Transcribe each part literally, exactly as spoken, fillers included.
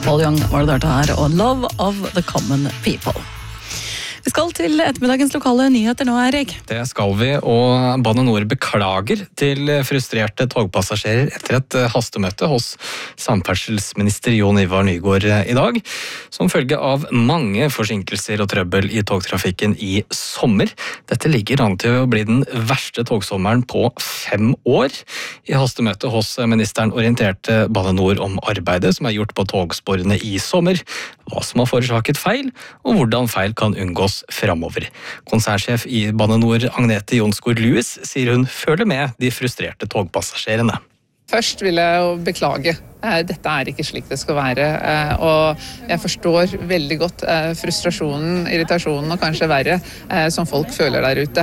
Paul Young var det der her, og Love of the Common People. Vi skal til ettermiddagens lokale nyheter nå, Erik. Det skal vi, og Bane Nor beklager til frustrerte togpassasjerer etter et hastemøte hos samferdselsminister Jon Ivar Nygård i dag, som følge av mange forsinkelser og trøbbel i togtrafikken i sommer. Dette ligger an til å bli den verste togsommeren på fem år. I hastemøtet hos ministeren orienterte Bane Nor om arbeidet som er gjort på togsporene i sommer, hva som har forårsaket feil, og hvordan feil kan unngås fremover. Konsernsjef i Bane Nor, Agnete Jonsgaard Lewis, sier hun føler med de frustrerte togpassasjerene. Først vil jeg jo beklage. Dette er ikke slik det skal være, og jeg forstår veldig godt frustrasjonen, irritasjonen og kanskje verre som folk føler der ute.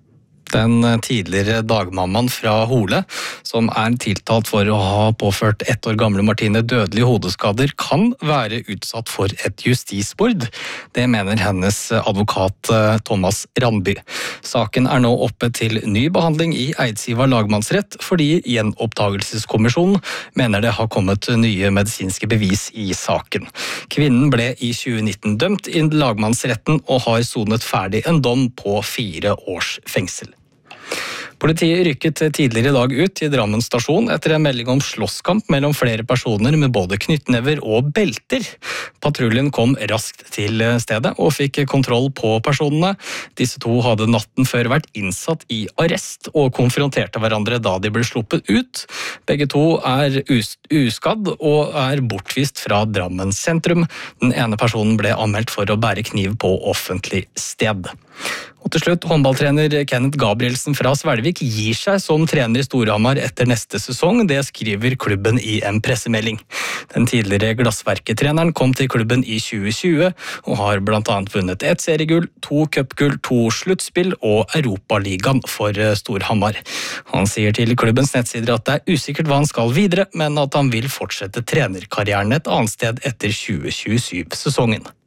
Den tidligere dagmammaen fra Hole, som er tiltalt for å ha påført ett år gamle Martine dødelige hodeskader, kan være utsatt for et justismord. Det mener hennes advokat Thomas Randby. Saken er nå oppe til ny behandling i Eidsiva lagmannsrett, fordi gjenopptagelseskommisjonen mener det har kommet nye medisinske bevis i saken. Kvinnen ble i tjue nitten dømt i lagmannsretten og har sonet ferdig en dom på fire års fengsel. Politiet rykket tidligere i dag ut i Drammen stasjon etter en melding om slåsskamp mellom flere personer med både knyttnever og belter. Patruljen kom raskt til stedet og fikk kontroll på personene. Disse to hadde natten før vært innsatt i arrest og konfronterte hverandre da de ble sluppet ut. Begge to er us- uskadd og er bortvist fra Drammen sentrum. Den ene personen ble anmeldt for å bære kniv på offentlig sted. Og til slutt, håndballtrener Kenneth Gabrielsen fra Svelvik gir seg som trener i Storhamar etter neste sesong. Det skriver klubben i en pressemelding. Den tidligere glassverketreneren kom til klubben i tjue tjue og har blant annet vunnet ett seriegull, to cupgull, to sluttspill og Europaligaen for Storhamar. Han sier til klubbens nettsider at det er usikkert hva han skal videre, men at han vil fortsette trenerkarrieren et annet sted etter tjue tjuesju-sesongen.